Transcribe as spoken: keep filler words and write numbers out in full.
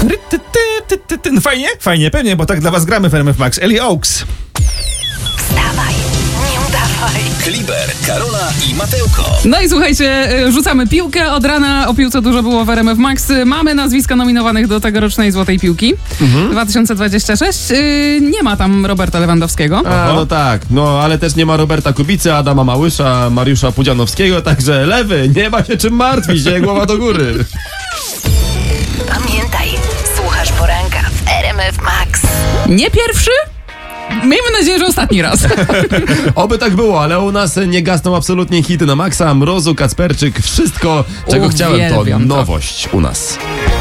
No fajnie? Fajnie, pewnie, bo tak dla was gramy w R M F Max. Ellie Oaks. Wstawaj, nie udawaj. Kliber, Karola i Matełko. No i słuchajcie, rzucamy piłkę. Od rana o piłce dużo było w R M F Max. Mamy nazwiska nominowanych do tegorocznej Złotej Piłki mhm. dwa tysiące dwudziesty szósty. Nie ma tam Roberta Lewandowskiego. A, no tak, no ale też nie ma Roberta Kubicy, Adama Małysza, Mariusza Pudzianowskiego, także lewy, nie ma się czym martwić, nie, głowa do góry. Pamiętaj, słuchasz poranka w R M F Max. Nie pierwszy? Miejmy nadzieję, że ostatni raz. Oby tak było, ale u nas nie gasną absolutnie hity na maksa. Mrozu, Kacperczyk, wszystko, czego Uwielbiam chciałem, to to. nowość u nas.